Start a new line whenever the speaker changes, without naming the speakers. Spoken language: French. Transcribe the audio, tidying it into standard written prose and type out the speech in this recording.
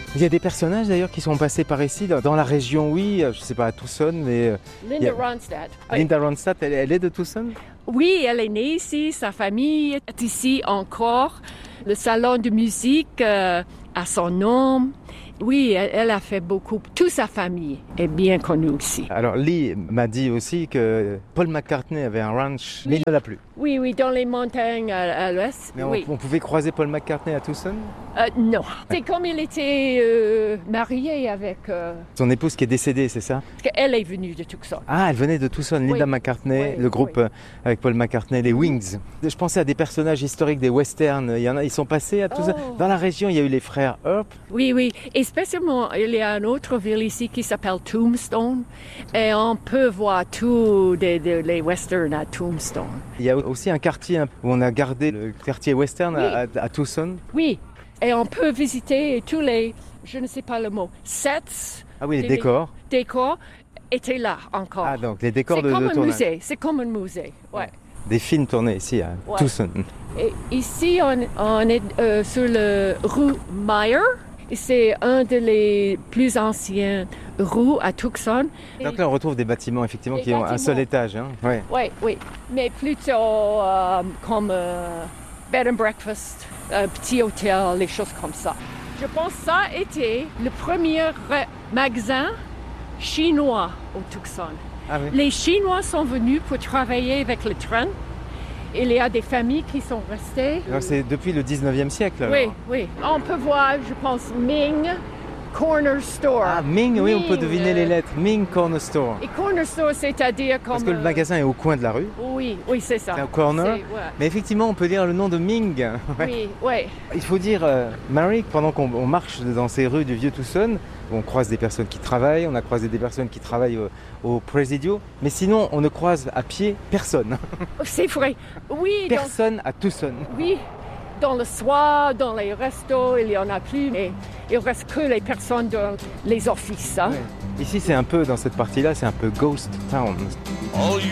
Il y a des personnages d'ailleurs qui sont passés par ici, dans la région, oui, je ne sais pas à Tucson, mais...
Linda Ronstadt.
Linda Ronstadt, elle est de Tucson?
Oui, elle est née ici, sa famille est ici encore. Le salon de musique a son nom. Oui, elle a fait beaucoup. Toute sa famille est bien connue ici.
Alors Lee m'a dit aussi que Paul McCartney avait un ranch, mais il ne l'a plus.
Oui, dans les montagnes à l'ouest.
Mais
oui.
on pouvait croiser Paul McCartney à Tucson?
Non. C'est comme il était marié avec...
Son épouse qui est décédée, c'est ça?
Parce qu'elle est venue de Tucson.
Ah, elle venait de Tucson, Linda McCartney, le groupe avec Paul McCartney, les Wings. Je pensais à des personnages historiques des westerns. Ils sont passés à Tucson. Dans la région, il y a eu les frères Earp.
Oui. Et spécialement, il y a une autre ville ici qui s'appelle Tombstone. Et on peut voir tous les westerns à Tombstone.
Il y a aussi un quartier où on a gardé le quartier western à Tucson.
Oui, et on peut visiter tous les, je ne sais pas le mot, sets.
Ah oui, les décors.
Décors étaient là encore.
Ah, donc les décors de
tournage.
Musée.
C'est comme un musée, ouais.
Des films tournés ici à Tucson.
Et ici, on est sur la rue Meyer. C'est un des plus anciens rues à Tucson.
Donc là, on retrouve des bâtiments effectivement qui ont un seul étage. Hein.
Oui, mais plutôt comme bed and breakfast, un petit hôtel, les choses comme ça. Je pense que ça a été le premier magasin chinois au Tucson.
Ah, oui.
Les Chinois sont venus pour travailler avec le train. Il y a des familles qui sont restées.
Alors c'est depuis le 19e siècle alors.
Oui. On peut voir, je pense, Ming Corner Store.
Ah, Ming, oui, on peut deviner les lettres. Ming Corner Store.
Et Corner Store, c'est-à-dire comme...
Parce que le magasin est au coin de la rue.
Oui, c'est ça.
C'est un corner. Mais effectivement, on peut dire le nom de Ming.
Oui.
Il faut dire, Mary, pendant qu'on marche dans ces rues du Vieux Tucson, on croise des personnes qui travaillent, on a croisé des personnes qui travaillent au Presidio, mais sinon, on ne croise à pied personne.
C'est vrai, oui.
Personne à Tucson.
Oui, dans le soir, dans les restos, il n'y en a plus, mais il ne reste que les personnes dans les offices. Hein.
Ouais. Ici, c'est un peu, dans cette partie-là, c'est un peu ghost town.